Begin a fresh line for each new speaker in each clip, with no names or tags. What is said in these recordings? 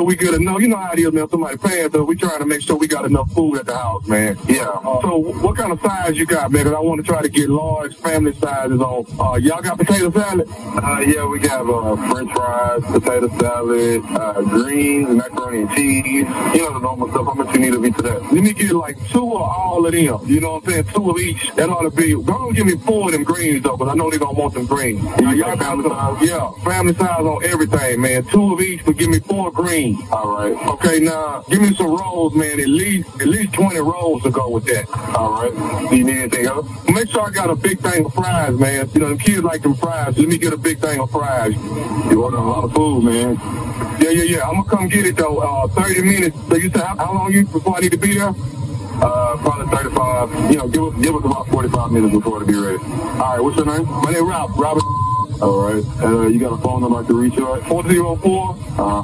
sure we get enough. You know how it is, man. Somebody paying, so we trying to make sure we got enough food at the house, man.
Yeah.
So what kind of size you got, man? Because I want to try to get large family sizes on. Y'all got potato salad?
Yeah, we got French fries, potato salad, greens, macaroni and cheese. You know the normal stuff. How much you need to be to that?
Let me get like 2 of all of them. You know what I'm saying? 2 of each. That ought to be. Don't give me 4 of them greens though, because I know they're gonna want them greens.
Y'all family size?
Yeah, family size on everything, man. 2 of each, but give me 4 greens.
All right.
Okay, now give me some rolls, man. At least 20 rolls to go with that.
All right. Do you need anything else?
Make sure I got a big thing of fries, man. You know, the kids like them fries. Let me get a big thing of fries.
You order a lot of food, man.
Yeah. I'm gonna come get it though. 30 minutes. So you said how long before I need to be there?
Probably 35. You know, give us about 45 minutes before to be ready.
All right. What's your name? My name Robert.
All right. You got a phone number I can reach you at?
404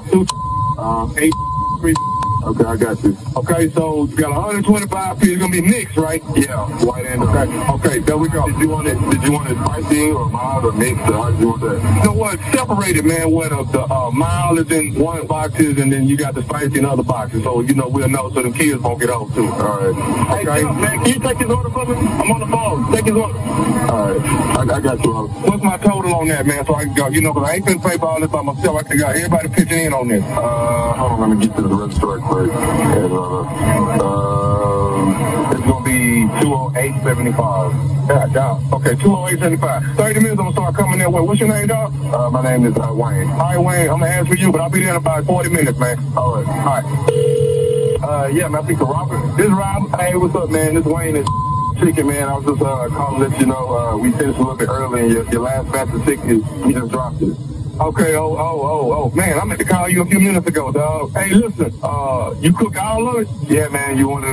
8
Okay, I got you.
Okay, so you got 125 pieces. It's gonna be mixed, right?
Yeah, white and
Okay, there we go.
Did you want it spicy or mild or mixed? Or how did you want that?
You know what? Separated, man. Where the mild is in one boxes, and then you got the spicy in other boxes. So you know we'll know, so the kids won't get off too.
All right.
Okay.
Hey, man, can you take his order for me? I'm on the phone. Take his order. All right. I got you.
What's my total on that, man? So I can go. You know, because I ain't finna pay for all this by myself. I got everybody pitching in on this.
Hold on. Let me get to the register quick. And, it's gonna be 208.75.
Yeah, dog. Okay, 208.75. 30 minutes. I'm gonna start coming that way. What's your name, dog?
My name is Wayne.
All right, Wayne. I'm gonna ask for you, but I'll be there in about 40 minutes, man.
All right. Yeah, man. I think Robert.
This is Robert.
Hey, what's up, man? This Wayne is chicken, man. I was just calling to let you know we finished a little bit early, and your last batch of chicken, we just dropped it.
Okay, man, I meant to call you a few minutes ago, dog. Hey, listen, you cook all of it?
Yeah, man, you wanted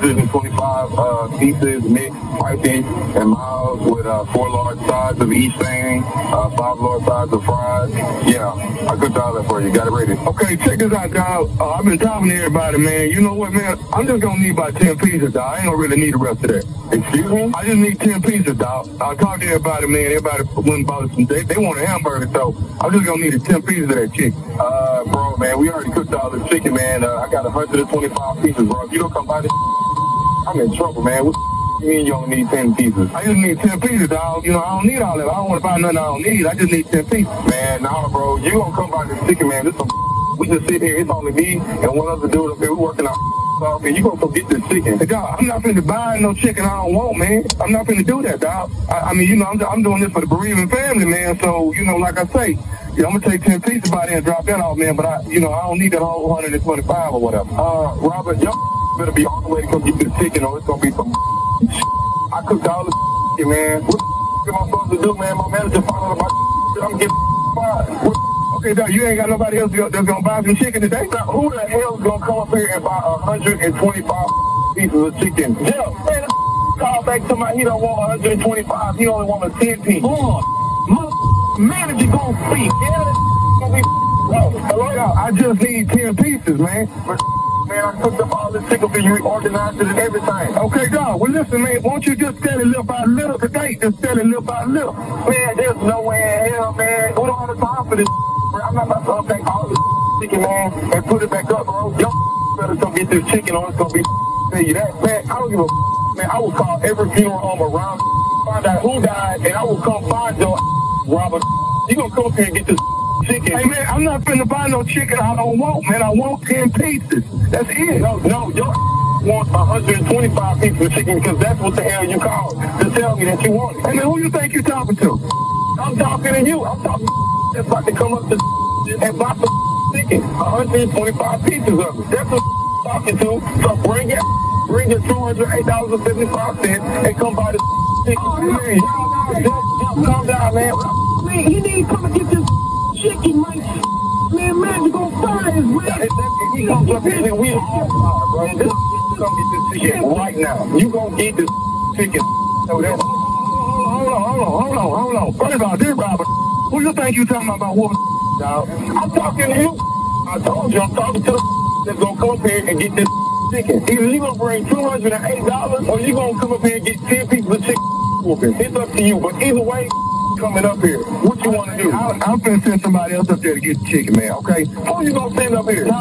125 pieces, mixed, spicy, and mild with 4 large sides of each thing, 5 large sides of fries. Yeah, I cooked all that for you. Got it ready.
Okay, check this out, dog. I've been talking to everybody, man. You know what, man? I'm just gonna need about 10 pieces, dog. I ain't gonna really need the rest of that.
Excuse me?
I just need 10 pieces, dog. I talked to everybody, man. Everybody went and bought some. They want a hamburger, so I'm just gonna need 10 pieces of that chicken.
Bro, man, we already cooked all the chicken, man. I got 125 pieces, bro. If you don't come by this, I'm in trouble, man. What you mean you only need 10 pieces?
I just need 10 pieces, dog. You know, I don't need all that. I don't want to buy nothing I don't need. I just need 10 pieces.
Man, nah, bro. You gonna come by this chicken, man. This some we just sit here. It's only me and one other dude up here. We working out. And you gonna go get this chicken.
Hey, dog, I'm not finna buy no chicken I don't want, man. I'm not finna do that, dog. I mean, you know, I'm doing this for the bereaving family, man. So, you know, like I say, I'm gonna take 10 pieces by there and drop that off, man. But I don't need that whole 125 or whatever.
Robert, y'all better be on the way to come get this chicken, or it's gonna be some. I cooked all the chicken, man. What am I supposed to do, man? My manager found out about I'm gonna get fired.
Okay, dog, you ain't got nobody else that's gonna buy some chicken today?
Now, who the hell's gonna come up here and buy 125 pieces of chicken? Yeah, man, call back to my, he don't want 125, he only want a 10 piece.
Hold on, manager gonna speak. Yeah, gonna be. Hello, y'all, I just need 10 pieces, man.
Man, I cooked up all this chicken for you, organized it and everything.
Okay, dog, well, listen, man, won't you just sell it little by little today? Just sell it little by little.
Man, there's no way in hell, man. We don't have the time for this. I'm not about to update all this chicken, man, and put it back up, bro. Y'all better come get this chicken or it's gonna be tell you that. Man, I don't give a man. I will call every funeral home around, find out who died, and I will come find your Robert. You gonna come up here and get this chicken.
Hey, man, I'm not finna buy no chicken I don't want, man. I want 10 pieces. That's it.
No, your want 125 pieces of chicken because that's what the hell you called to tell me that you want it.
Hey, man, who you think you talking to?
I'm talking to you. I'm talking that's about to come up to and buy some chicken. 125 pieces of it. That's what I'm talking to. So bring your $208.75 and come buy the chicken.
Hey,
Just calm down, man.
Man, he need to come and get this chicken, man. Man, you gonna fire his way.
If he comes up here, then we all fire, bro. This gonna get this chicken right now. You gonna get this chicken. So that's
Hold on. What about this, Robert? Who you think you talking about what?
dog. I'm talking to you. I told you I'm talking to the that's gonna come up here and get this chicken. Either you gonna bring $208 or you gonna come up here and get 10 pieces of chicken whooping. It's up to you. But either way, coming up here. What you want to do?
I'm finna send somebody else up there to get the chicken, man, okay?
Who you gonna send up here?